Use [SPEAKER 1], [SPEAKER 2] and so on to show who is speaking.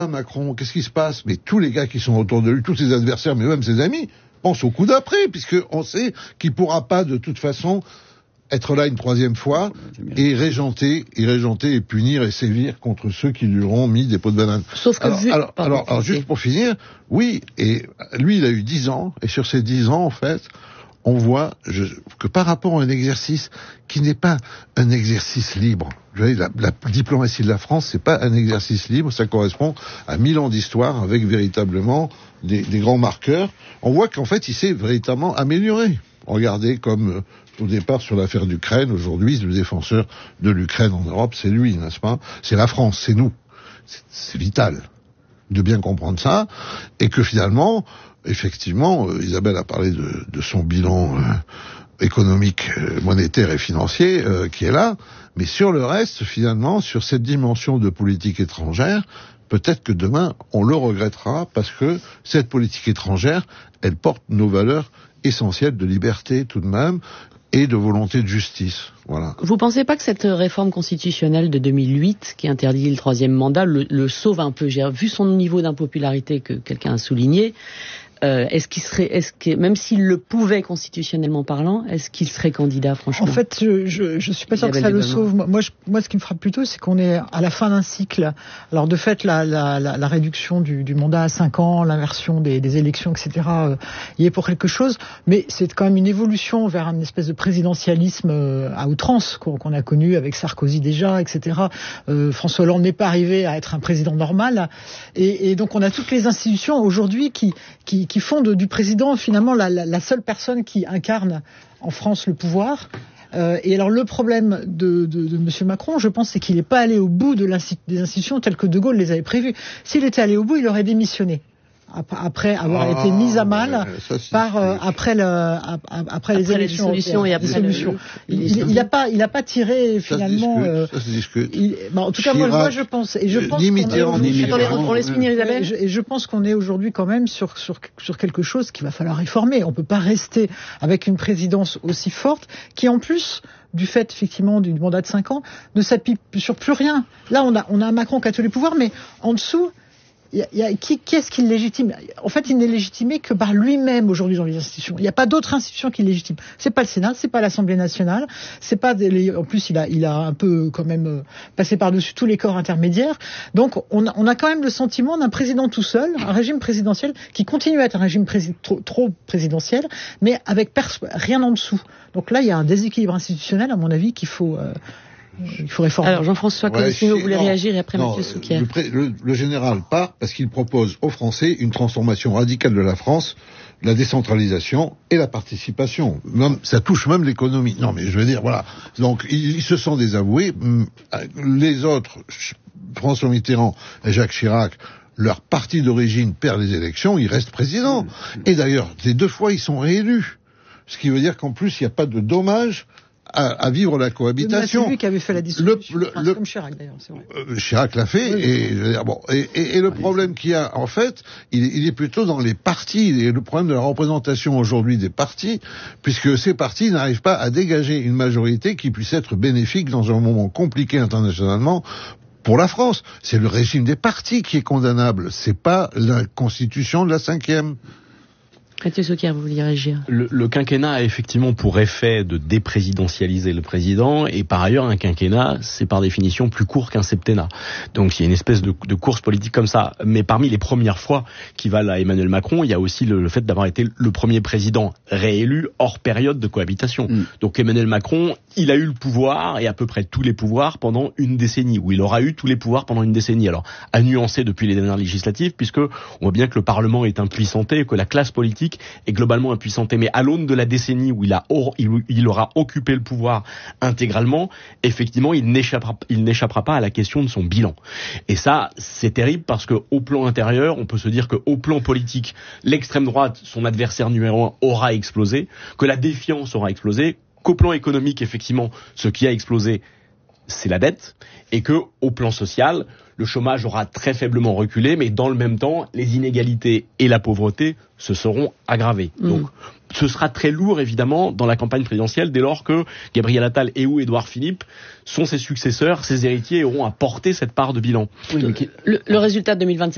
[SPEAKER 1] Macron, qu'est-ce qui se passe? Mais tous les gars qui sont autour de lui, tous ses adversaires, mais même ses amis, pensent au coup d'après, puisqu'on sait qu'il pourra pas de toute façon être là une troisième fois et régenter et punir et sévir contre ceux qui lui auront mis des pots de banane.
[SPEAKER 2] Sauf que
[SPEAKER 1] alors, juste pour finir, oui, et lui il a eu 10 ans, et sur ces 10 ans, en fait, on voit que par rapport à un exercice qui n'est pas un exercice libre, vous voyez, la diplomatie de la France, c'est pas un exercice libre, ça correspond à 1000 ans d'histoire avec véritablement des grands marqueurs. On voit qu'en fait, il s'est véritablement amélioré. Regardez comme au départ sur l'affaire d'Ukraine, aujourd'hui, le défenseur de l'Ukraine en Europe, c'est lui, n'est-ce pas? C'est la France, c'est nous. C'est vital de bien comprendre ça, et que finalement, effectivement, Isabelle a parlé de son bilan économique, monétaire et financier qui est là, mais sur le reste, finalement, sur cette dimension de politique étrangère, peut-être que demain, on le regrettera, parce que cette politique étrangère, elle porte nos valeurs essentielles de liberté tout de même, et de volonté de justice. Voilà.
[SPEAKER 2] Vous pensez pas que cette réforme constitutionnelle de 2008, qui interdit le troisième mandat, le sauve un peu? J'ai vu son niveau d'impopularité que quelqu'un a souligné. Est-ce que même s'il le pouvait constitutionnellement parlant, est-ce qu'il serait candidat, franchement?
[SPEAKER 3] En fait, je suis pas sûr que ça le sauve. Moi, ce qui me frappe plutôt, c'est qu'on est à la fin d'un cycle. Alors, de fait, la réduction du mandat à 5 ans, l'inversion des élections, etc., y est pour quelque chose. Mais c'est quand même une évolution vers une espèce de présidentialisme à outrance qu'on a connu avec Sarkozy déjà, etc. François Hollande n'est pas arrivé à être un président normal. Et donc, on a toutes les institutions aujourd'hui qui font du président finalement la seule personne qui incarne en France le pouvoir. Et alors le problème de M. Macron, je pense, c'est qu'il n'est pas allé au bout des institutions telles que De Gaulle les avait prévues. S'il était allé au bout, il aurait démissionné. Après avoir été mis à mal après les élections
[SPEAKER 2] et après
[SPEAKER 3] il n'a pas tiré finalement.
[SPEAKER 1] Ça se discute.
[SPEAKER 3] En tout cas, moi je pense
[SPEAKER 2] on laisse finir Isabelle.
[SPEAKER 3] Et je pense qu'on est aujourd'hui quand même sur quelque chose qu'il va falloir réformer. On peut pas rester avec une présidence aussi forte qui en plus, du fait effectivement du mandat de 5 ans, ne s'appuie sur plus rien. Là, on a un Macron qui a tous les pouvoirs, mais en dessous, qui est-ce qui le légitime? En fait, il n'est légitimé que par lui-même aujourd'hui dans les institutions. Il n'y a pas d'autre institution qui le légitime. C'est pas le Sénat, c'est pas l'Assemblée nationale, c'est pas en plus il a un peu quand même passé par-dessus tous les corps intermédiaires. Donc on a quand même le sentiment d'un président tout seul, un régime présidentiel qui continue à être un régime trop présidentiel, mais avec rien en dessous. Donc là, il y a un déséquilibre institutionnel, à mon avis, qu'il faut réformer.
[SPEAKER 2] Alors Jean-François Cosimo voulait réagir et après Mathieu Souquier.
[SPEAKER 1] Le général part parce qu'il propose aux Français une transformation radicale de la France, la décentralisation et la participation. Ça touche même l'économie. Non mais je veux dire, voilà. Donc ils se sont désavoués. Les autres, François Mitterrand et Jacques Chirac, leur parti d'origine perd les élections, ils restent présidents. Et d'ailleurs, les 2 fois, ils sont réélus. Ce qui veut dire qu'en plus, il n'y a pas de dommage à vivre la cohabitation.
[SPEAKER 3] C'est lui qui avait fait la dissolution. Comme Chirac d'ailleurs, c'est vrai.
[SPEAKER 1] Chirac l'a fait, oui. Et je veux dire, et le problème qu'il y a, en fait, il est plutôt dans les partis, et le problème de la représentation aujourd'hui des partis, puisque ces partis n'arrivent pas à dégager une majorité qui puisse être bénéfique dans un moment compliqué internationalement pour la France. C'est le régime des partis qui est condamnable, c'est pas la constitution de la 5e.
[SPEAKER 2] Mathieu Souquier, vous vouliez réagir?
[SPEAKER 4] Le quinquennat a effectivement pour effet de déprésidentialiser le président, et par ailleurs un quinquennat c'est par définition plus court qu'un septennat. Donc il y a une espèce de course politique comme ça. Mais parmi les premières fois qui valent à Emmanuel Macron, il y a aussi le fait d'avoir été le premier président réélu hors période de cohabitation. Donc Emmanuel Macron, il a eu le pouvoir, et à peu près tous les pouvoirs pendant une décennie, ou il aura eu tous les pouvoirs pendant une décennie. Alors à nuancer depuis les dernières législatives, puisque on voit bien que le Parlement est impuissanté et que la classe politique est globalement impuissanté. Mais à l'aune de la décennie où il aura occupé le pouvoir intégralement, effectivement, il n'échappera pas à la question de son bilan. Et ça, c'est terrible parce que au plan intérieur, on peut se dire qu'au plan politique, l'extrême droite, son adversaire numéro 1, aura explosé, que la défiance aura explosé, qu'au plan économique, effectivement, ce qui a explosé, c'est la dette, et que au plan social, le chômage aura très faiblement reculé, mais dans le même temps, les inégalités et la pauvreté se seront aggravées. Donc, ce sera très lourd, évidemment, dans la campagne présidentielle, dès lors que Gabriel Attal et ou Édouard Philippe sont ses successeurs, ses héritiers, auront à porter cette part de bilan.
[SPEAKER 2] Le résultat de 2027